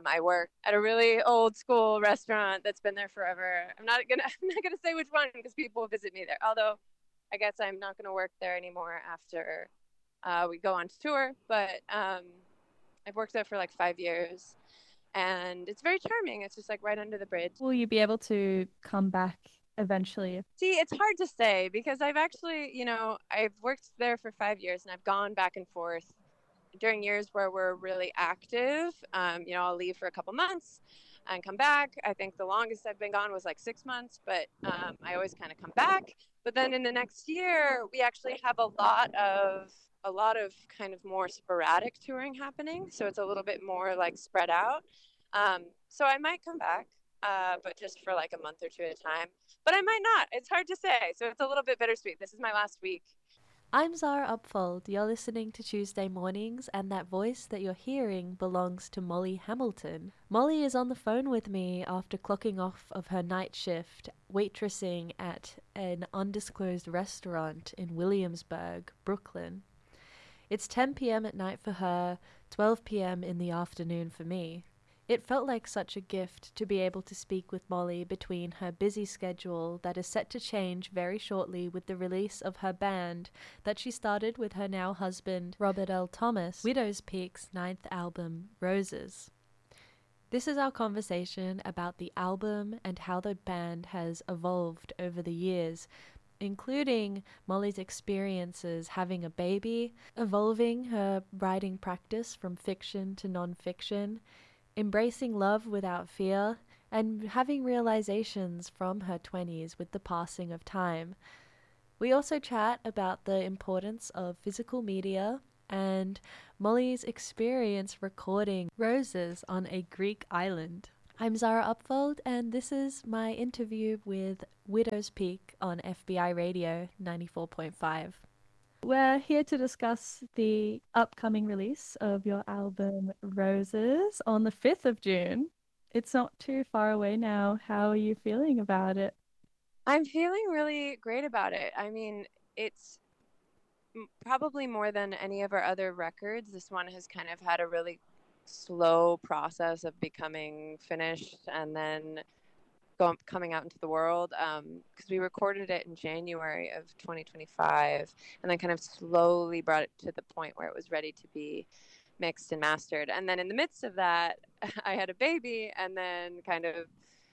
I work at a really old school restaurant that's been there forever. I'm not gonna say which one because people visit me there. Although I guess I'm not gonna work there anymore after we go on tour. But I've worked there for like 5 years, and it's very charming. It's just like right under the bridge. Will you be able to come back eventually? See, it's hard to say because I've actually, I've worked there for 5 years and I've gone back and forth during years where we're really active. I'll leave for a couple months and come back. I think the longest I've been gone was like 6 months, but I always kind of come back. But then in the next year, we actually have a lot of kind of more sporadic touring happening. So it's a little bit more like spread out. So I might come back, but just for like a month or two at a time. But I might not. It's hard to say. So it's a little bit bittersweet. This is my last week. I'm Zara Upfold. You're listening to Tuesday Mornings, and that voice that you're hearing belongs to Molly Hamilton. Molly is on the phone with me after clocking off of her night shift, waitressing at an undisclosed restaurant in Williamsburg, Brooklyn. It's 10 p.m. at night for her, 12 p.m. in the afternoon for me. It felt like such a gift to be able to speak with Molly between her busy schedule that is set to change very shortly with the release of her band that she started with her now husband, Robert L. Thomas, Widow's Peak's ninth album, Roses. This is our conversation about the album and how the band has evolved over the years, including Molly's experiences having a baby, evolving her writing practice from fiction to non-fiction, embracing love without fear, and having realizations from her 20s with the passing of time. We also chat about the importance of physical media and Molly's experience recording Roses on a Greek island. I'm Zara Upfold, and this is my interview with Widow's Peak on FBI Radio 94.5. We're here to discuss the upcoming release of your album Roses on the 5th of June. It's not too far away now. How are you feeling about it? I'm feeling really great about it. I mean, it's probably more than any of our other records. This one has kind of had a really slow process of becoming finished and then coming out into the world, because we recorded it in January of 2025 and then kind of slowly brought it to the point where it was ready to be mixed and mastered. And then in the midst of that, I had a baby, and then kind of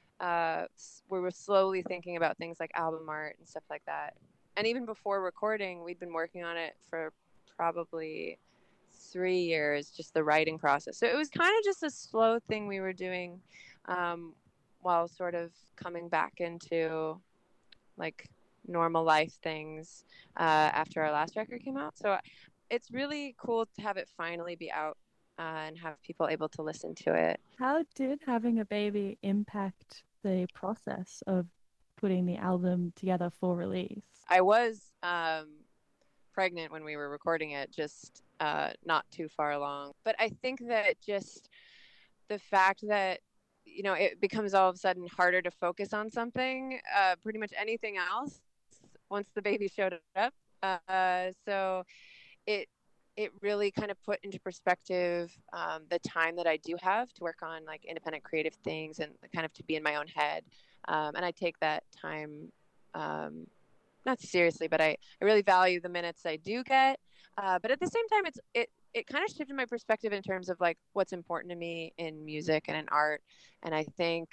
we were slowly thinking about things like album art and stuff like that. And even before recording, we'd been working on it for probably 3 years, just the writing process. So it was kind of just a slow thing we were doing, um, while sort of coming back into like normal life things after our last record came out. So it's really cool to have it finally be out, and have people able to listen to it. How did having a baby impact the process of putting the album together for release? I was pregnant when we were recording it, just not too far along. But I think that just the fact that it becomes all of a sudden harder to focus on something, pretty much anything else, once the baby showed up. So it it really kind of put into perspective the time that I do have to work on like independent creative things and kind of to be in my own head. And I take that time, not seriously, but I really value the minutes I do get. But at the same time, it kind of shifted my perspective in terms of like what's important to me in music and in art. And I think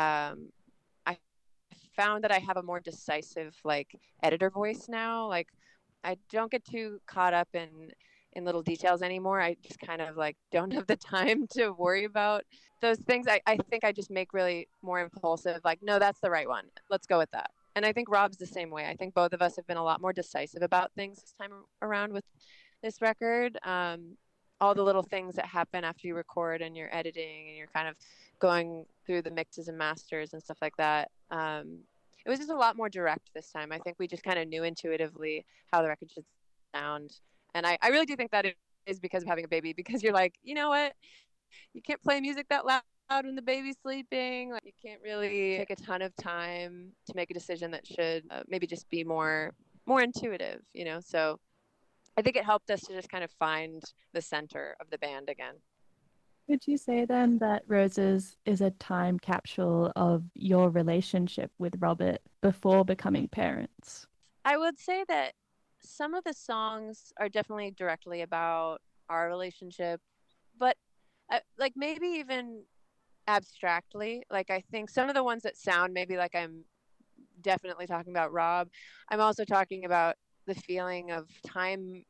I found that I have a more decisive like editor voice now. Like I don't get too caught up in little details anymore. I just kind of like don't have the time to worry about those things. I think I just make really more impulsive, like, no, that's the right one. Let's go with that. And I think Rob's the same way. I think both of us have been a lot more decisive about things this time around with this record. All the little things that happen after you record and you're editing and you're kind of going through the mixes and masters and stuff like that. It was just a lot more direct this time. I think we just kind of knew intuitively how the record should sound. And I really do think that it is because of having a baby, because you're like, you know what? You can't play music that loud when the baby's sleeping. Like, you can't really take a ton of time to make a decision that should maybe just be more intuitive. So I think it helped us to just kind of find the center of the band again. Would you say then that Roses is a time capsule of your relationship with Robert before becoming parents? I would say that some of the songs are definitely directly about our relationship, but like maybe even abstractly. Like I think some of the ones that sound maybe like I'm definitely talking about Rob, I'm also talking about the feeling of time,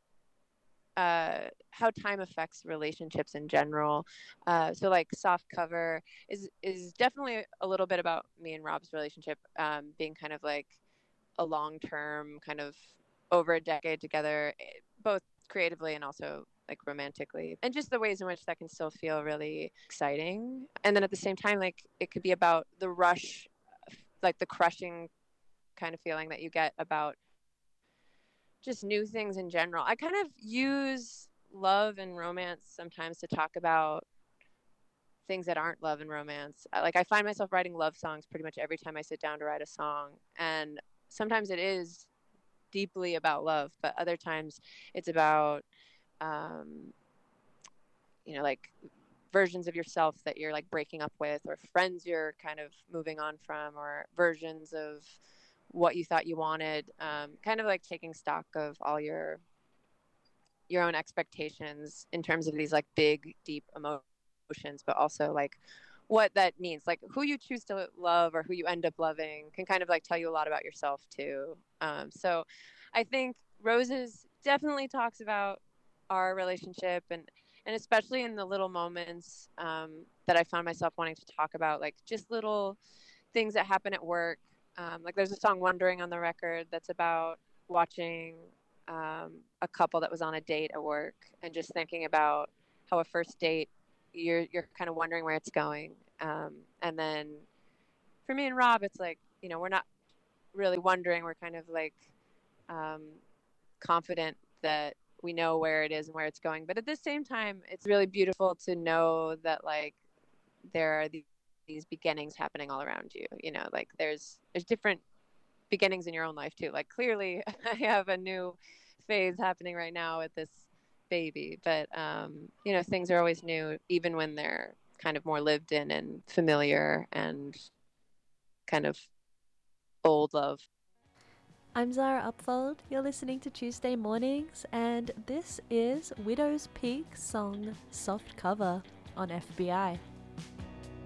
how time affects relationships in general. So like soft cover is definitely a little bit about me and Rob's relationship, being kind of like a long term kind of over a decade together, both creatively and also like romantically, and just the ways in which that can still feel really exciting. And then at the same time, like it could be about the rush, like the crushing kind of feeling that you get about just new things in general. I kind of use love and romance sometimes to talk about things that aren't love and romance. Like I find myself writing love songs pretty much every time I sit down to write a song, and sometimes it is deeply about love, but other times it's about, um, like versions of yourself that you're like breaking up with, or friends you're kind of moving on from, or versions of what you thought you wanted. Kind of like taking stock of all your own expectations in terms of these like big, deep emotions, but also like what that means. Like who you choose to love or who you end up loving can kind of like tell you a lot about yourself too. So I think Roses definitely talks about our relationship, and especially in the little moments, that I found myself wanting to talk about, like just little things that happen at work. Like there's a song "Wondering" on the record that's about watching, a couple that was on a date at work, and just thinking about how a first date, you're kind of wondering where it's going. And then for me and Rob, it's like, we're not really wondering. We're kind of like, um, confident that we know where it is and where it's going. But at the same time, it's really beautiful to know that like there are these beginnings happening all around you. Like there's different beginnings in your own life too. Like clearly, I have a new phase happening right now with this baby, but things are always new, even when they're kind of more lived in and familiar and kind of old love. I'm Zara Upfold. You're listening to Tuesday Mornings, and this is Widow's Peak song Soft Cover on FBI.